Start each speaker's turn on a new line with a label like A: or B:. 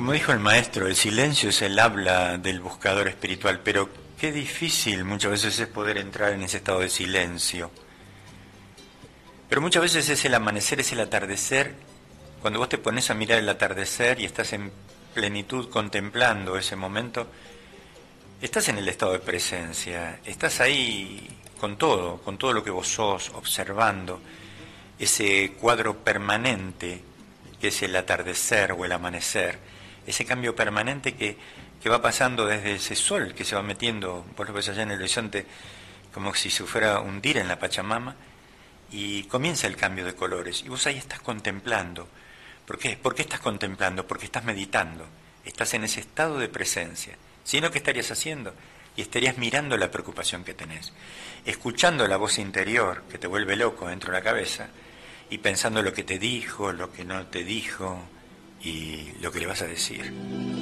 A: Como dijo el maestro, el silencio es el habla del buscador espiritual, pero qué difícil muchas veces es poder entrar en ese estado de silencio. Pero muchas veces es el amanecer, es el atardecer. Cuando vos te pones a mirar el atardecer y estás en plenitud contemplando ese momento, estás en el estado de presencia, estás ahí con todo lo que vos sos, observando ese cuadro permanente que es el atardecer o el amanecer, ese cambio permanente que va pasando desde ese sol que se va metiendo, vos lo ves allá en el horizonte, como si se fuera a hundir en la Pachamama, y comienza el cambio de colores, y vos ahí estás contemplando. ¿Por qué? ¿Por qué estás contemplando? Porque estás meditando, estás en ese estado de presencia. Si no, ¿qué estarías haciendo? Y estarías mirando la preocupación que tenés, escuchando la voz interior que te vuelve loco dentro de la cabeza, y pensando lo que te dijo, lo que no te dijo, y lo que le vas a decir.